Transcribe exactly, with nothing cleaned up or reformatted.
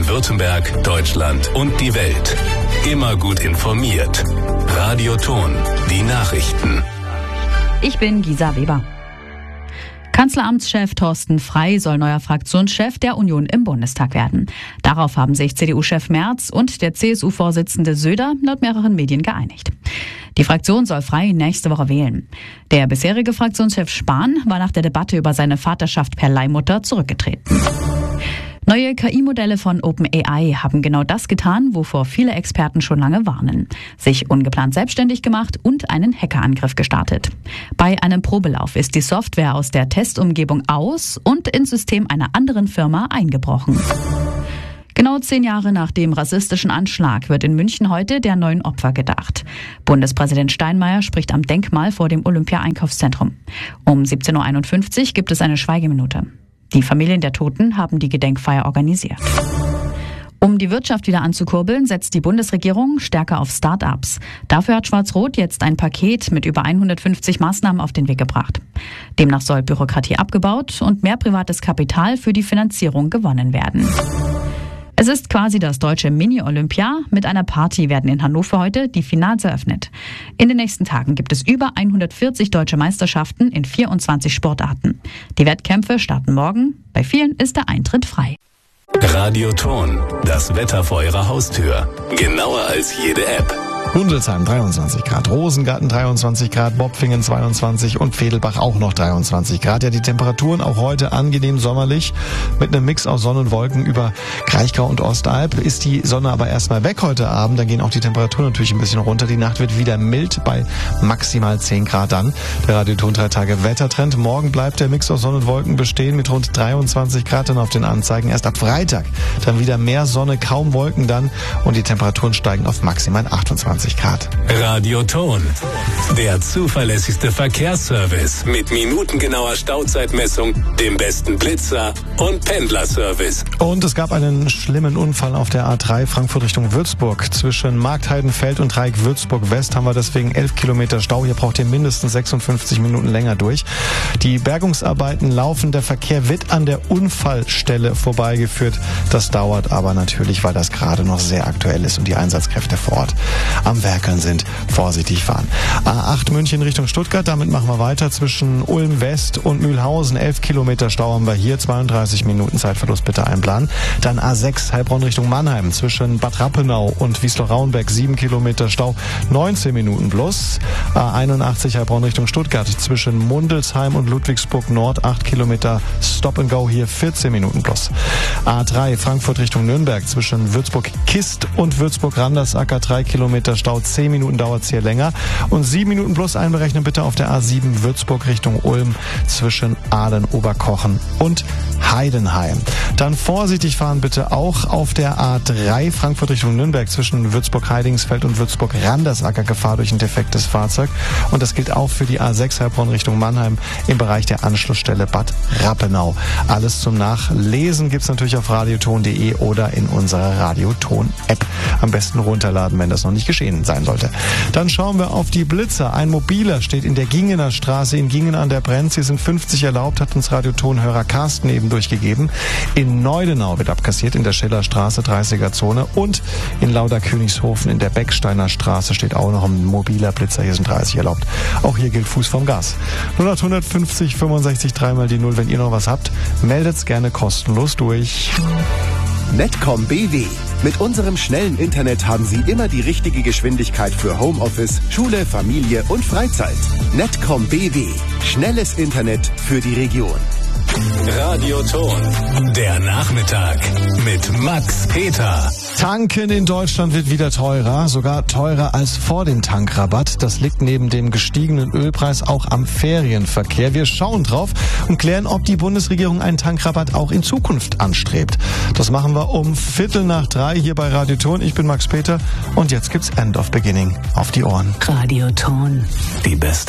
Baden-Württemberg, Deutschland und die Welt. Immer gut informiert. Radio Ton, die Nachrichten. Ich bin Gisa Weber. Kanzleramtschef Thorsten Frey soll neuer Fraktionschef der Union im Bundestag werden. Darauf haben sich C D U-Chef Merz und der C S U-Vorsitzende Söder laut mehreren Medien geeinigt. Die Fraktion soll Frey nächste Woche wählen. Der bisherige Fraktionschef Spahn war nach der Debatte über seine Vaterschaft per Leihmutter zurückgetreten. Neue K I-Modelle von OpenAI haben genau das getan, wovor viele Experten schon lange warnen. Sich ungeplant selbstständig gemacht und einen Hackerangriff gestartet. Bei einem Probelauf ist die Software aus der Testumgebung aus und ins System einer anderen Firma eingebrochen. Genau zehn Jahre nach dem rassistischen Anschlag wird in München heute der neuen Opfer gedacht. Bundespräsident Steinmeier spricht am Denkmal vor dem Olympia-Einkaufszentrum. Um siebzehn Uhr einundfünfzig gibt es eine Schweigeminute. Die Familien der Toten haben die Gedenkfeier organisiert. Um die Wirtschaft wieder anzukurbeln, setzt die Bundesregierung stärker auf Start-ups. Dafür hat Schwarz-Rot jetzt ein Paket mit über hundertfünfzig Maßnahmen auf den Weg gebracht. Demnach soll Bürokratie abgebaut und mehr privates Kapital für die Finanzierung gewonnen werden. Es ist quasi das deutsche Mini-Olympia. Mit einer Party werden in Hannover heute die Finals eröffnet. In den nächsten Tagen gibt es über hundertvierzig deutsche Meisterschaften in vierundzwanzig Sportarten. Die Wettkämpfe starten morgen. Bei vielen ist der Eintritt frei. Radio Ton, das Wetter vor Ihrer Haustür. Genauer als jede App. Gundelsheim dreiundzwanzig Grad, Rosengarten dreiundzwanzig Grad, Bopfingen zweiundzwanzig und Vedelbach auch noch dreiundzwanzig Grad. Ja, die Temperaturen auch heute angenehm sommerlich mit einem Mix aus Sonne und Wolken über Kraichgau und Ostalb. Ist die Sonne aber erstmal weg heute Abend, dann gehen auch die Temperaturen natürlich ein bisschen runter. Die Nacht wird wieder mild bei maximal zehn Grad dann. Der Radio Ton drei Tage Wettertrend. Morgen bleibt der Mix aus Sonne und Wolken bestehen mit rund dreiundzwanzig Grad dann auf den Anzeigen. Erst ab Freitag dann wieder mehr Sonne, kaum Wolken dann und die Temperaturen steigen auf maximal achtundzwanzig Grad. Radio Ton, der zuverlässigste Verkehrsservice mit minutengenauer Stauzeitmessung, dem besten Blitzer und Pendlerservice. Und es gab einen schlimmen Unfall auf der A drei Frankfurt Richtung Würzburg. Zwischen Marktheidenfeld und Dreieck Würzburg West haben wir deswegen elf Kilometer Stau. Hier braucht ihr mindestens sechsundfünfzig Minuten länger durch. Die Bergungsarbeiten laufen. Der Verkehr wird an der Unfallstelle vorbeigeführt. Das dauert aber natürlich, weil das gerade noch sehr aktuell ist und die Einsatzkräfte vor Ort am Werkeln sind. Vorsichtig fahren. A acht München Richtung Stuttgart, damit machen wir weiter. Zwischen Ulm West und Mühlhausen elf Kilometer Stau haben wir hier. zweiunddreißig Minuten Zeitverlust bitte einplanen. Dann A sechs Heilbronn Richtung Mannheim. Zwischen Bad Rappenau und Wiesloch-Rauenbeck sieben Kilometer Stau. neunzehn Minuten plus. A einundachtzig Heilbronn Richtung Stuttgart. Zwischen Mundelsheim und Ludwigsburg Nord acht Kilometer Stop and Go hier vierzehn Minuten plus. A drei Frankfurt Richtung Nürnberg. Zwischen Würzburg-Kist und Würzburg-Randersacker drei Kilometer Stau, zehn Minuten dauert es hier länger. Und sieben Minuten plus einberechnen bitte auf der A sieben Würzburg Richtung Ulm zwischen Ahlen, Oberkochen und Heidenheim. Dann vorsichtig fahren bitte auch auf der A drei Frankfurt Richtung Nürnberg zwischen Würzburg-Heidingsfeld und Würzburg-Randersacker, Gefahr durch ein defektes Fahrzeug. Und das gilt auch für die A sechs Heilbronn Richtung Mannheim im Bereich der Anschlussstelle Bad Rappenau. Alles zum Nachlesen gibt's natürlich auf radioton punkt de oder in unserer Radioton-App. Am besten runterladen, wenn das noch nicht geschehen sein sollte. Dann schauen wir auf die Blitzer. Ein Mobiler steht in der Gingener Straße in Gingen an der Brenz. Hier sind fünfzig erlaubt, hat uns Radiotonhörer Carsten eben durchgegeben. In Neudenau wird abkassiert, in der Schillerstraße, dreißiger Zone. Und in Lauderkönigshofen in der Becksteiner Straße steht auch noch ein mobiler Blitzer. Hier sind dreißig erlaubt. Auch hier gilt Fuß vom Gas. null acht hundertfünfzig fünfundsechzig dreimal die Null. Wenn ihr noch was habt, meldet's gerne kostenlos durch. Netcom B W. Mit unserem schnellen Internet haben Sie immer die richtige Geschwindigkeit für Homeoffice, Schule, Familie und Freizeit. Netcom B W. Schnelles Internet für die Region. Radio Ton, der Nachmittag mit Max Peter. Tanken in Deutschland wird wieder teurer, sogar teurer als vor dem Tankrabatt. Das liegt neben dem gestiegenen Ölpreis auch am Ferienverkehr. Wir schauen drauf und klären, ob die Bundesregierung einen Tankrabatt auch in Zukunft anstrebt. Das machen wir um Viertel nach drei hier bei Radio Ton. Ich bin Max Peter und jetzt gibt's End of Beginning auf die Ohren. Radio Ton. Die beste